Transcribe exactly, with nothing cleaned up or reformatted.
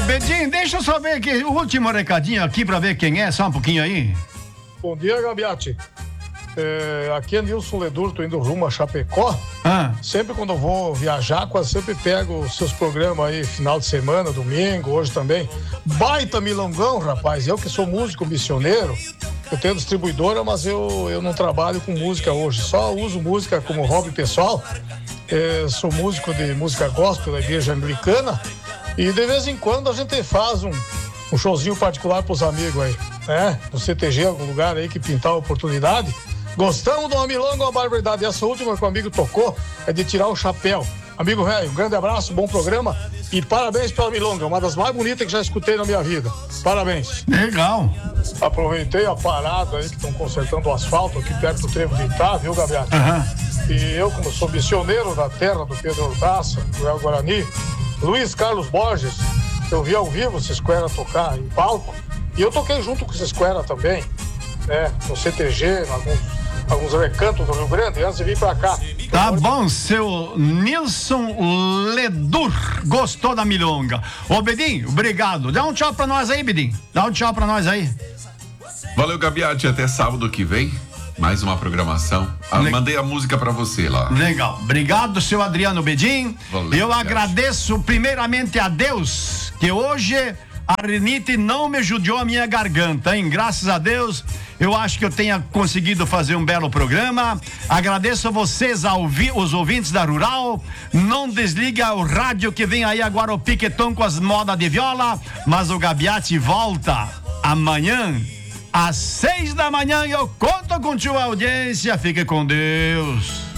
Bedinho, deixa eu só ver aqui o último recadinho aqui pra ver quem é, só um pouquinho aí. Bom dia, Gabiati. É, aqui é Nilson Ledur, tô indo rumo a Chapecó. Ah. Sempre quando eu vou viajar, quase sempre pego os seus programas aí, final de semana, domingo, hoje também. Baita milongão, rapaz. Eu que sou músico missioneiro, eu tenho distribuidora, mas eu, eu não trabalho com música hoje. Só uso música como hobby pessoal. É, sou músico de música gospel da igreja anglicana. E de vez em quando a gente faz um, um showzinho particular pros amigos aí, né? No C T G, algum lugar aí que pintar a oportunidade. Gostamos de uma milonga, uma barbaridade. Essa última que o amigo tocou é de tirar o chapéu. Amigo velho, um grande abraço, bom programa e parabéns pela milonga, uma das mais bonitas que já escutei na minha vida. Parabéns. Legal. Aproveitei a parada aí que estão consertando o asfalto aqui perto do trevo de Itá, viu, Gabriel? Uhum. E eu, como sou missioneiro da terra do Pedro Hortaça, do El Guarani, Luiz Carlos Borges, eu vi ao vivo essa esquera tocar em palco e eu toquei junto com essa esquera também, né? No C T G, em alguns, alguns recantos do Rio Grande, antes de vir pra cá. Tá bom, seu Nilson Ledur, gostou da milonga. Ô, Bedinho, obrigado. Dá um tchau pra nós aí, Bedinho. Dá um tchau pra nós aí. Valeu, Gabiati, até sábado que vem. Mais uma programação. Ah, Le... Mandei a música pra você lá. Legal. Obrigado, seu Adriano Bedin. Valeu, Eu Gabiati. agradeço primeiramente a Deus que hoje a rinite não me judiou a minha garganta, hein? Graças a Deus, eu acho que eu tenha conseguido fazer um belo programa. Agradeço a vocês, a ouvir, os ouvintes da Rural. Não desliga o rádio que vem aí agora o Piquetão com as modas de viola. Mas o Gabiati volta amanhã às seis da manhã e eu conto com tua audiência. Fique com Deus.